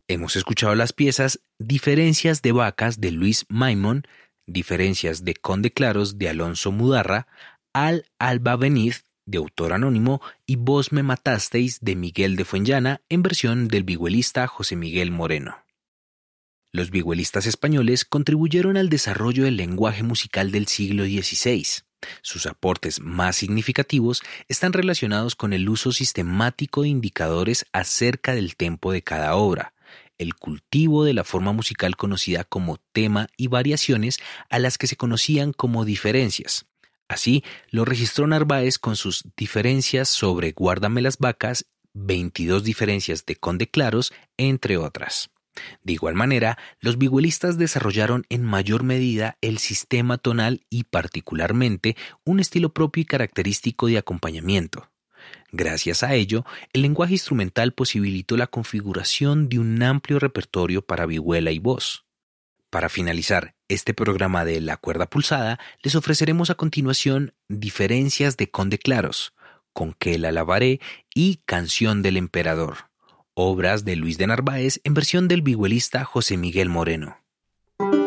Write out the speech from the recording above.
Hemos escuchado las piezas Diferencias de Vacas de Luis Maimón, Diferencias de Conde Claros de Alonso Mudarra, Al alba venid de autor anónimo y Vos me matasteis de Miguel de Fuenllana en versión del vihuelista José Miguel Moreno. Los vihuelistas españoles contribuyeron al desarrollo del lenguaje musical del siglo XVI. Sus aportes más significativos están relacionados con el uso sistemático de indicadores acerca del tempo de cada obra, el cultivo de la forma musical conocida como tema y variaciones a las que se conocían como diferencias. Así lo registró Narváez con sus diferencias sobre Guárdame las vacas, 22 diferencias de Conde Claros, entre otras. De igual manera, los vihuelistas desarrollaron en mayor medida el sistema tonal y particularmente un estilo propio y característico de acompañamiento. Gracias a ello, el lenguaje instrumental posibilitó la configuración de un amplio repertorio para vihuela y voz. Para finalizar este programa de La Cuerda Pulsada, les ofreceremos a continuación Diferencias de Conde Claros, Con qué la alabaré y Canción del Emperador, obras de Luis de Narváez en versión del vihuelista José Miguel Moreno.